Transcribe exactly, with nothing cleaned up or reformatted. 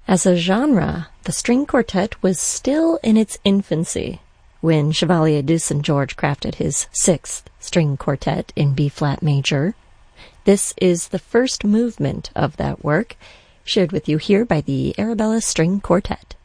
As a genre, the string quartet was still in its infancy when Chevalier de Saint George crafted his sixth string quartet in B-flat major. This is the first movement of that work, shared with you here by the Arabella String Quartet.